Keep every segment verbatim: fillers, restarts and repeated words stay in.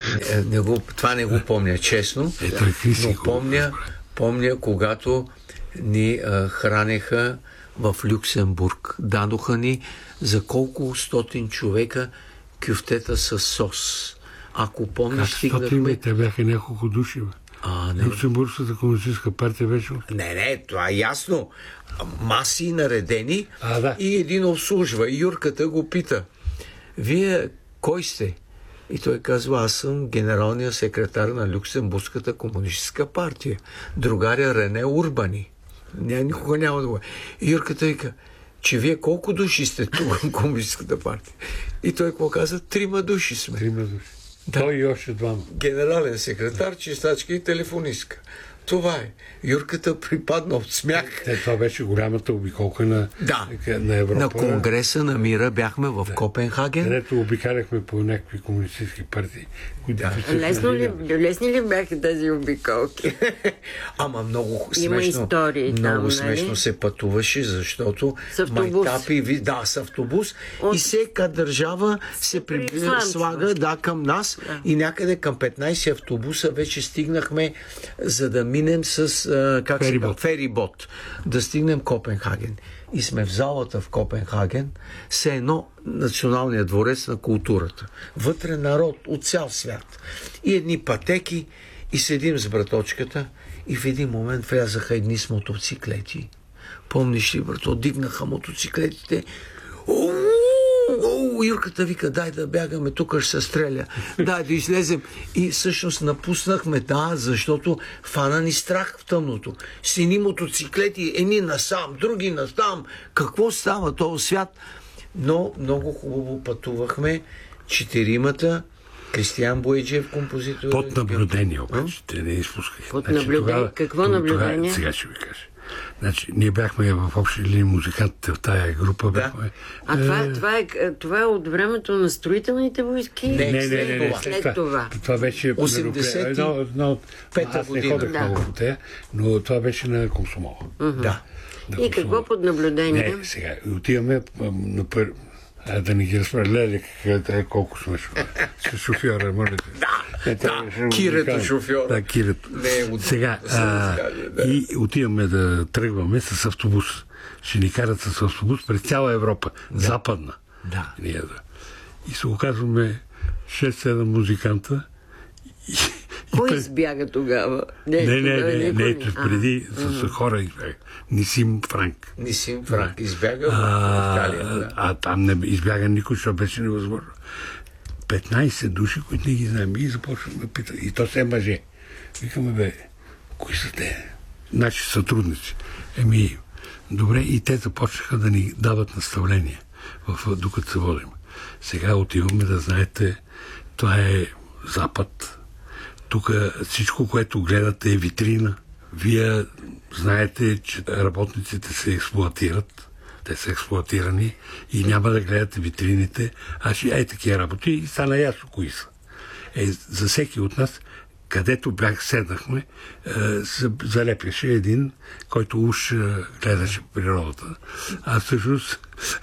Не го, това не го помня честно, е, той но помня, помня, когато ни а, хранеха в Люксембург. Дадоха ни за колко стотин човека кюфтета с сос. Ако помниш, стигнахме... Те бяха няколко души. А, не. Люксембургската комунистическа партия беше... Не, не, това е ясно. Маси наредени а, да. И един обслужва. И Юрката го пита: вие кой сте? И той казва: аз съм генералният секретар на Люксембургската комунистическа партия. Другаря Рене Урбани. Ня, никога няма да го... И Юрката вика: че вие колко души сте тук в комунистическата партия? И той какво каза? Трима души сме. Трима души. Да. Той и още двама. Генерален секретар, чистачка и телефонистка. Това е. Юрката припадна от смях. Те, това беше голямата обиколка на, да. на Европа. На Конгреса на мира бяхме в да. Копенхаген. Където обикаляхме по някакви комунистически партии. Да. Лесно ли, лесни ли бяха тези обиколки? Ама много Има смешно. Истории много там, смешно нали? Се пътуваше, защото с автобус. Майтапи, да, с автобус. От... И всяка държава се при... слага да, към нас. Да. И някъде към петнайсет автобуса вече стигнахме, за да минем с а, как ферибот. Се, ферибот. Да стигнем Копенхаген. И сме в залата в Копенхаген, все едно Националния дворец на културата. Вътре народ от цял свят. И едни пътеки, и седим с браточката, и в един момент влязаха едни с мотоциклети. Помниш ли, брато, дигнаха мотоциклетите. Оу, Юрката вика: дай да бягаме, тук ще се стреля. Дай да излезем. И всъщност напуснахме, да, защото фана ни страх в тъмното. Сини мотоциклети, едни насам, други насам. Какво става този свят? Но много хубаво пътувахме. Четиримата. Кристиян Бояджиев, композитор. Под наблюдение, обаче. Те не изпускаха. Под наблюдение? Тогава, Какво тогава, наблюдение? Сега ще ви кажа. Значи, ние бяхме в общи линии музикантите в тая група. Да. Бяхме, а това, е, това, е, това е от времето на строителните войски? Не, не, не, не, не след това. това. Това беше осемдесет и едно, едно от... Аз не ходех да. много по тея, но това беше на Комсомола. Uh-huh. Да. На И какво под наблюдение? Не, сега, отиваме на първи... А, да ни ги разпределяли колко смешно. С шофьора, моля. Да, да, Кирето шофьора. Да, Кирето. Не, сега, а, да. И отиваме да тръгваме с автобус. Ще ни карат с автобус през цяла Европа. Да. Западна. Да. И, да. И се оказваме шест-седем музиканта. И, Кой пред... избяга тогава? Не, не, не, не, не, не преди с, с хора избяга. Нисим Франк. Нисим Франк избяга в Италия. Да. А там не избяга никой, защото беше невъзможно. петнайсет души, които не ги знаем. И започваме да питат. И то се мъже. Викаме: бе, кои са те? Наши сътрудници. Еми, добре, и те започнаха да ни дават наставления, в, докато се водим. Сега отиваме, да знаете, това е Запад. Тук всичко, което гледате, е витрина. Вие знаете, че работниците се експлоатират. Те са експлоатирани и няма да гледате витрините, а ще ей такива работи и стана ясно кои са. Е, за всеки от нас, където бях седнахме, е, се залепяше един, който уж гледаше природата. А всъщност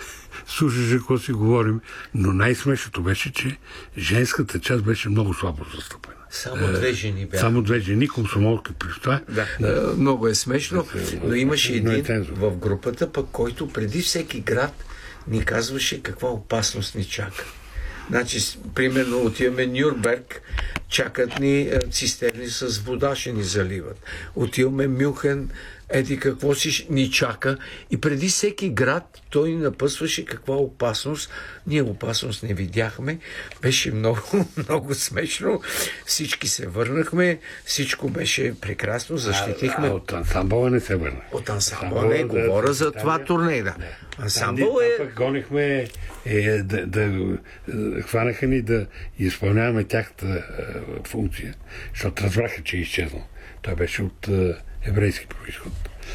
слушаше какво си говорим, но най-смешното беше, че женската част беше много слабо застъпена. Само две жени бяха. Само две жени, комсомолки при това. Да. Да. Много е смешно, но имаше един в групата, пък който преди всеки град ни казваше каква опасност ни чака. Значи, примерно, отиваме Нюрнберг, чакат ни цистерни с вода, ще ни заливат. Отиваме Мюнхен, еди какво си ни чака. И преди всеки град той ни напъсваше каква опасност. Ние опасност не видяхме. Беше много, много смешно. Всички се върнахме. Всичко беше прекрасно. Защитихме. А, а от ансамбъла не се върна. От ансамбъла не. Говоря за това турне. Да. Ансамбъл е... Пък гонихме е, да, да, да хванаха ни да изпълняваме тяхната е, функция. Защото разбраха, че е изчезнал. Той беше от е, еврейски произход.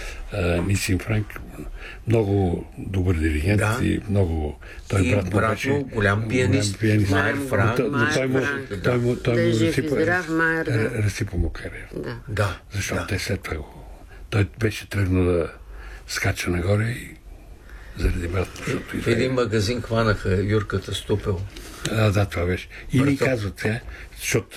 Нисим Франк, много добър диригент да. И много... Той и брат, брат беше, му, голям пианист, пианист. Майер Франк. Той му, той му, той му разсипа, да. разсипа му кариера. Да. Да. Защото да. те след това го... Той беше тръгнал да скача нагоре и заради брат му. В един магазин хванаха Юрката Ступел. А, да, това беше. И ни казват, тя, защото